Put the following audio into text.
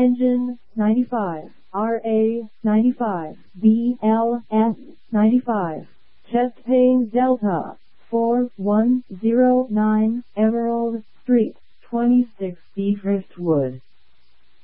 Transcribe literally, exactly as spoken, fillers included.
Engine, ninety-five. R A, ninety-five. B L S, ninety-five. Chest Pain Delta, four one zero nine Emerald Street, twenty-six B Driftwood.